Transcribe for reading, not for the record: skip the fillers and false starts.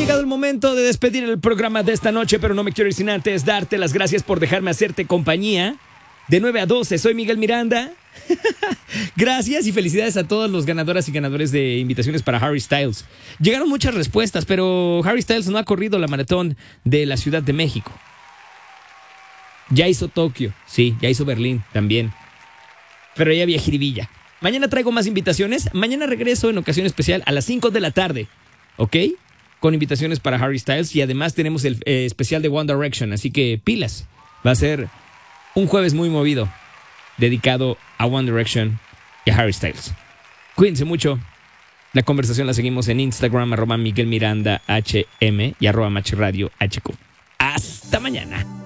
llegado el momento de despedir el programa de esta noche, pero no me quiero ir sin antes darte las gracias por dejarme hacerte compañía. De 9 a 12, soy Miguel Miranda. Gracias y felicidades a todos los ganadoras y ganadores de invitaciones para Harry Styles. Llegaron muchas respuestas, pero Harry Styles no ha corrido la maratón de la Ciudad de México. Ya hizo Tokio, sí, ya hizo Berlín también. Pero ya había jiribilla. Mañana traigo más invitaciones. Mañana regreso en ocasión especial a las 5 de la tarde, ¿ok? Con invitaciones para Harry Styles y además tenemos el especial de One Direction, así que pilas. Va a ser un jueves muy movido dedicado a One Direction y a Harry Styles. Cuídense mucho. La conversación la seguimos en Instagram, @MiguelMirandaHM y @MachRadioHQ. Hasta mañana.